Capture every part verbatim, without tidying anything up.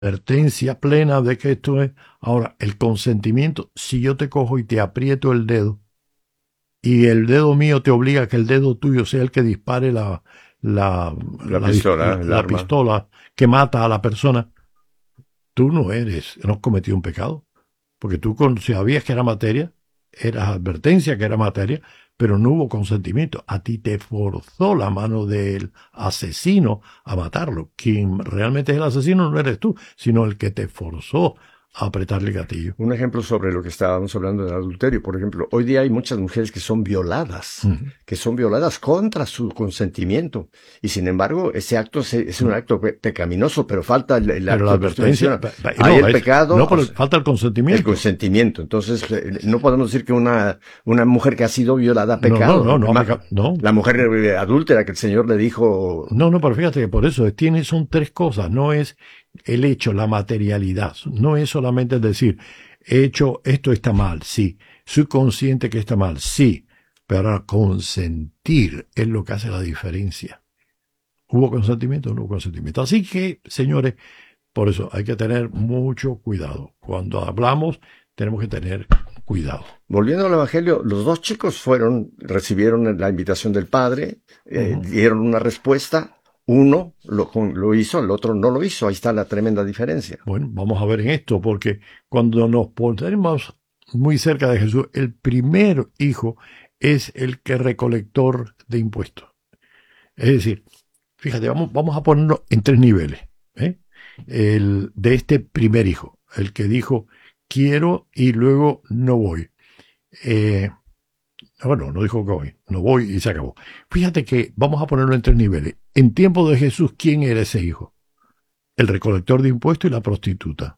advertencia plena de que esto es. Ahora, el consentimiento, si yo te cojo y te aprieto el dedo, y el dedo mío te obliga a que el dedo tuyo sea el que dispare la, la, La la, pistola, la, el la arma. pistola que mata a la persona, tú no eres, no has cometido un pecado, porque tú con- sabías que era materia, eras advertencia que era materia, pero no hubo consentimiento. A ti te forzó la mano del asesino a matarlo. Quien realmente es el asesino no eres tú, sino el que te forzó a apretarle el gatillo. Un ejemplo sobre lo que estábamos hablando del adulterio, por ejemplo, hoy día hay muchas mujeres que son violadas, Ujú. que son violadas contra su consentimiento, y sin embargo ese acto se- es un acto pe- pecaminoso, pero falta el, el Pero la acto que usted advertencia, menciona. pa- pa- Hay no, el es- pecado, no, pero o sea, falta el el consentimiento. consentimiento. Entonces, eh, no podemos decir que una, una mujer que ha sido violada ha No, pecado. no, no, no, Ma- peca- no. La mujer eh, adúltera que el Señor le dijo, No, no, pero fíjate que por eso tiene, son tres cosas. No es el hecho, la materialidad. No es solamente decir, he hecho, esto está mal, sí. Soy consciente que está mal, sí. Pero ahora consentir es lo que hace la diferencia. ¿Hubo consentimiento o no hubo consentimiento? Así que, señores, por eso hay que tener mucho cuidado. Cuando hablamos, tenemos que tener cuidado. volviendo al Evangelio, los dos chicos fueron, recibieron la invitación del Padre, eh, Ujú. dieron una respuesta, uno lo, lo hizo, el otro no lo hizo, ahí está la tremenda diferencia. Bueno, vamos a ver en esto, porque cuando nos ponemos muy cerca de Jesús, el primer hijo es el que recolector de impuestos. Es decir, fíjate, vamos, vamos a ponerlo en tres niveles. ¿eh? El de este primer hijo, el que dijo, quiero y luego no voy. Eh, bueno, no dijo que voy, no voy y se acabó. Fíjate que vamos a ponerlo en tres niveles. En tiempo de Jesús, ¿quién era ese hijo? El recolector de impuestos y la prostituta.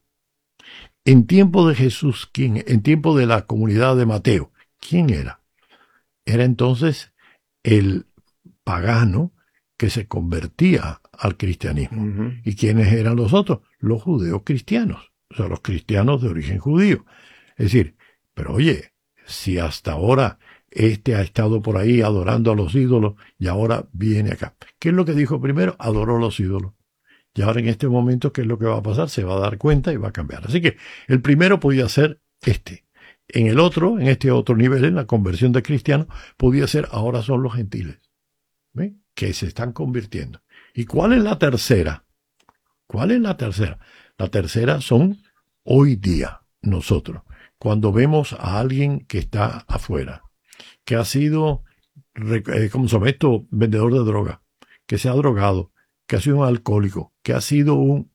En tiempo de Jesús, ¿quién? En tiempo de la comunidad de Mateo, ¿quién era? Era entonces el pagano que se convertía al cristianismo. Uh-huh. ¿Y quiénes eran los otros? Los judeos cristianos, o sea, los cristianos de origen judío. Es decir, pero oye, si hasta ahora este ha estado por ahí adorando a los ídolos y ahora viene acá. ¿Qué es lo que dijo primero? Adoró a los ídolos. Y ahora en este momento, ¿qué es lo que va a pasar? Se va a dar cuenta y va a cambiar. Así que el primero podía ser este. En el otro, en este otro nivel, en la conversión de cristianos, podía ser ahora son los gentiles. ¿Ve? Que se están convirtiendo. ¿Y cuál es la tercera? ¿Cuál es la tercera? La tercera son hoy día nosotros. Cuando vemos a alguien que está afuera, que ha sido, eh, ¿cómo se llama esto? Vendedor de droga, que se ha drogado, que ha sido un alcohólico, que ha sido un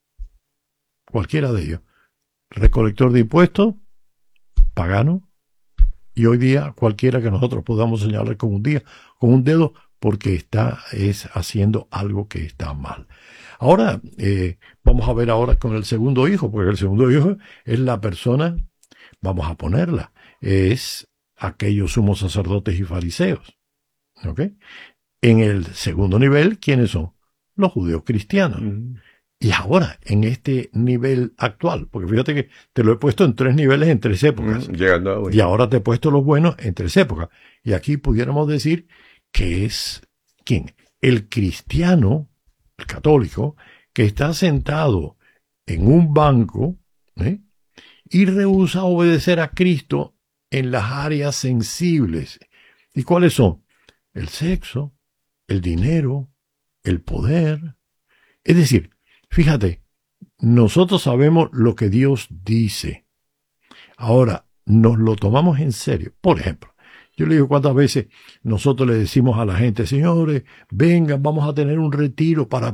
cualquiera de ellos, recolector de impuestos, pagano, y hoy día cualquiera que nosotros podamos señalar con un día, con un dedo, porque está es haciendo algo que está mal. Ahora, eh, vamos a ver ahora con el segundo hijo, porque el segundo hijo es la persona, vamos a ponerla, es aquellos sumos sacerdotes y fariseos. ¿Ok? En el segundo nivel, ¿quiénes son? Los judíos cristianos. Uh-huh. Y ahora, en este nivel actual, porque fíjate que te lo he puesto en tres niveles, en tres épocas. Uh-huh. Llegando a hoy. Y ahora te he puesto los buenos en tres épocas. Y aquí pudiéramos decir que es, ¿quién? El cristiano, el católico, que está sentado en un banco, ¿eh? y rehúsa obedecer a Cristo en las áreas sensibles. ¿Y cuáles son? El sexo, el dinero, el poder. Es decir, fíjate, nosotros sabemos lo que Dios dice. Ahora, nos lo tomamos en serio. Por ejemplo, yo le digo cuántas veces nosotros le decimos a la gente, señores, vengan, vamos a tener un retiro para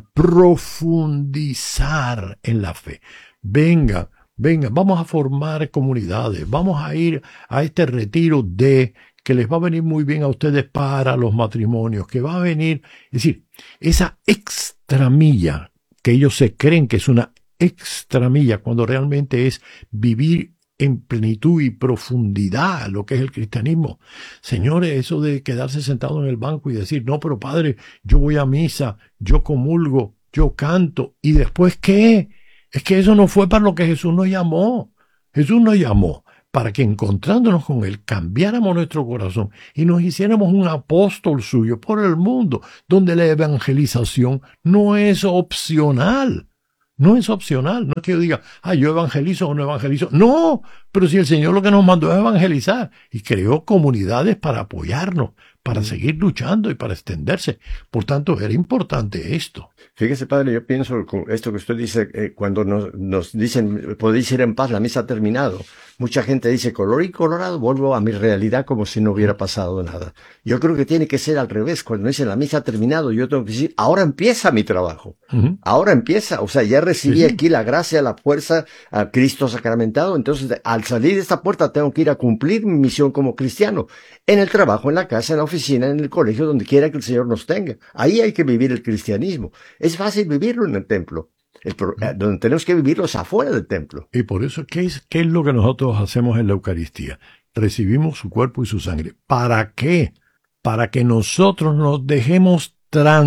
profundizar en la fe. Vengan, vengan, vamos a formar comunidades, vamos a ir a este retiro de... que les va a venir muy bien a ustedes para los matrimonios, que va a venir, es decir, esa extramilla que ellos se creen que es una extramilla, cuando realmente es vivir en plenitud y profundidad lo que es el cristianismo. Señores, eso de quedarse sentado en el banco y decir, no, pero padre, yo voy a misa, yo comulgo, yo canto, ¿y después qué? Es que eso no fue para lo que Jesús nos llamó. Jesús nos llamó para que encontrándonos con Él cambiáramos nuestro corazón y nos hiciéramos un apóstol suyo por el mundo, donde la evangelización no es opcional. No es opcional, no es que yo diga, ah, yo evangelizo o no evangelizo. No, pero si el Señor lo que nos mandó es evangelizar y creó comunidades para apoyarnos, para mm. seguir luchando y para extenderse. Por tanto, era importante esto. Fíjese, padre, yo pienso con esto que usted dice, eh, cuando nos, nos dicen, podéis ir en paz, la misa ha terminado. Mucha gente dice, color y colorado, vuelvo a mi realidad como si no hubiera pasado nada. Yo creo que tiene que ser al revés. Cuando dicen la misa ha terminado, yo tengo que decir, ahora empieza mi trabajo. Uh-huh. Ahora empieza. O sea, ya recibí sí, sí. aquí la gracia, la fuerza, a Cristo sacramentado. Entonces, al salir de esta puerta, tengo que ir a cumplir mi misión como cristiano. En el trabajo, en la casa, en la oficina, en el colegio, donde quiera que el Señor nos tenga. Ahí hay que vivir el cristianismo. Es fácil vivirlo en el templo. El pro, donde tenemos que vivirlo es afuera del templo. Y por eso, ¿qué es, ¿qué es lo que nosotros hacemos en la Eucaristía? Recibimos su cuerpo y su sangre. ¿Para qué? Para que nosotros nos dejemos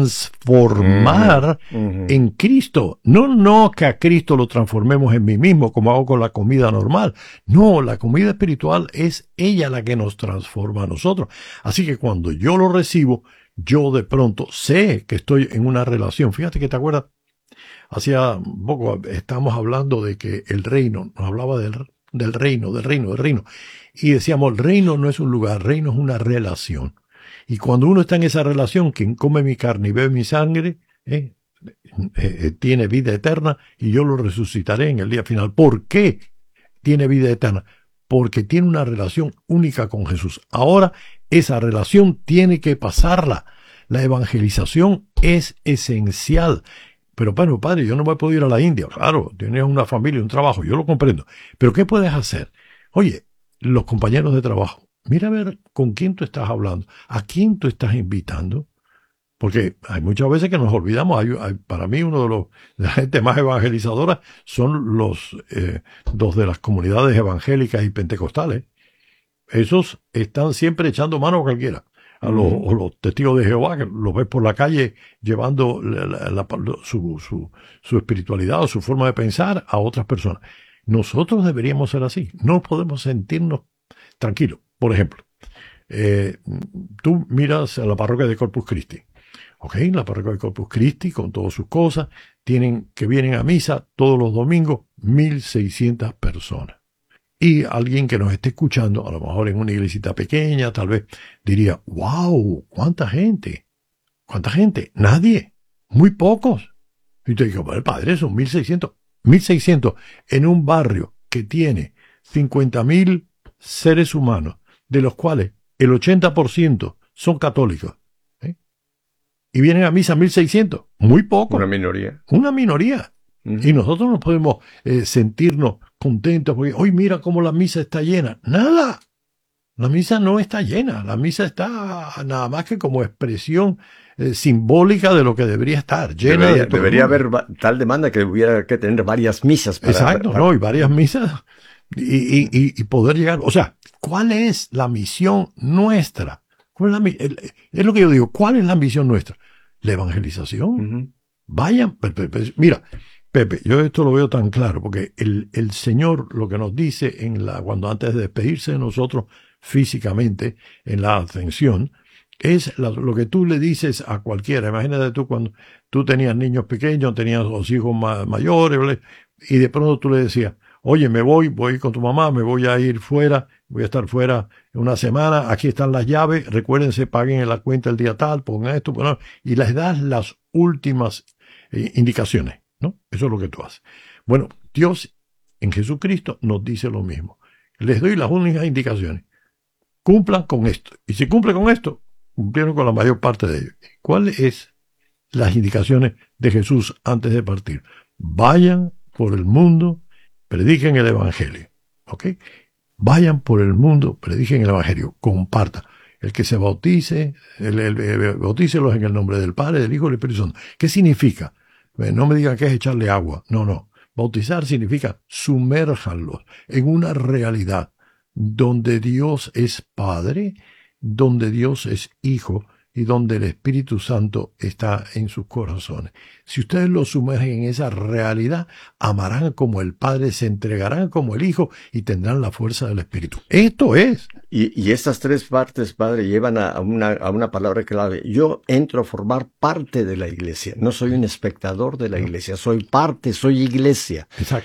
transformar uh-huh. Uh-huh. en Cristo. No, no que a Cristo lo transformemos en mí mismo, como hago con la comida normal. No, la comida espiritual es ella la que nos transforma a nosotros. Así que cuando yo lo recibo, yo de pronto sé que estoy en una relación. Fíjate que te acuerdas, hacía un poco estábamos hablando de que el reino, nos hablaba del, del reino, del reino, del reino. Y decíamos, el reino no es un lugar, el reino es una relación. Y cuando uno está en esa relación, quien come mi carne y bebe mi sangre, eh, eh, eh, tiene vida eterna y yo lo resucitaré en el día final. ¿Por qué tiene vida eterna? Porque tiene una relación única con Jesús. Ahora, esa relación tiene que pasarla. La evangelización es esencial. Pero bueno, padre, yo no voy a poder ir a la India. Claro, tienes una familia, un trabajo, yo lo comprendo. Pero ¿qué puedes hacer? Oye, los compañeros de trabajo, mira a ver con quién tú estás hablando, a quién tú estás invitando. Porque hay muchas veces que nos olvidamos. Hay, hay, para mí, uno de los de la gente más evangelizadora son los eh, dos de las comunidades evangélicas y pentecostales. Esos están siempre echando mano a cualquiera. A los, o los testigos de Jehová, que los ves por la calle llevando la, la, la, su, su, su espiritualidad o su forma de pensar a otras personas. Nosotros deberíamos ser así. No podemos sentirnos tranquilos. Por ejemplo, eh, tú miras a la parroquia de Corpus Christi. Ok, la parroquia de Corpus Christi, con todas sus cosas, tienen que vienen a misa todos los domingos mil seiscientas personas. Y alguien que nos esté escuchando, a lo mejor en una iglesita pequeña, tal vez diría, wow, ¿cuánta gente? ¿Cuánta gente? Nadie. Muy pocos. Y te digo, bueno, padre, son mil seiscientos. mil seiscientos en un barrio que tiene cincuenta mil seres humanos, de los cuales el ochenta por ciento son católicos. ¿eh? Y vienen a misa mil seiscientos. Muy poco. Una minoría. Una minoría. Uh-huh. Y nosotros no podemos eh, sentirnos contentos porque hoy mira cómo la misa está llena. Nada. La misa no está llena. La misa está nada más que como expresión eh, simbólica de lo que debería estar. Llena debería de todo debería haber tal demanda que hubiera que tener varias misas. Para, Exacto, para... ¿no? Y varias misas y, y, y, y poder llegar. O sea, ¿cuál es la misión nuestra? ¿Cuál es, la, es lo que yo digo. ¿Cuál es la misión nuestra? La evangelización. Uh-huh. Vayan. Mira. Pepe, yo esto lo veo tan claro, porque el, el Señor lo que nos dice en la, cuando antes de despedirse de nosotros físicamente en la ascensión, es la, lo que tú le dices a cualquiera. Imagínate tú cuando tú tenías niños pequeños, tenías los hijos ma, mayores, y de pronto tú le decías, oye, me voy, voy con tu mamá, me voy a ir fuera, voy a estar fuera una semana, aquí están las llaves, recuérdense, paguen en la cuenta el día tal, pongan esto, bueno, y les das las últimas eh, indicaciones. ¿No? Eso es lo que tú haces. Bueno, Dios en Jesucristo nos dice lo mismo. Les doy las únicas indicaciones. Cumplan con esto. Y si cumplen con esto, cumplieron con la mayor parte de ellos. ¿Cuáles es las indicaciones de Jesús antes de partir? Vayan por el mundo, prediquen el Evangelio. ¿Ok? Vayan por el mundo, prediquen el Evangelio. Compartan. El que se bautice, el, el, el, bautícelos en el nombre del Padre, del Hijo y del Espíritu Santo. ¿Qué significa? No me digan que es echarle agua. No, no. Bautizar significa sumérjanlos en una realidad donde Dios es Padre, donde Dios es Hijo y donde el Espíritu Santo está en sus corazones. Si ustedes lo sumergen en esa realidad, amarán como el Padre, se entregarán como el Hijo y tendrán la fuerza del Espíritu. Esto es. Y, y estas tres partes, Padre, llevan a una, a una palabra clave. Yo entro a formar parte de la iglesia. No soy un espectador de la iglesia, soy parte, soy iglesia. Exacto.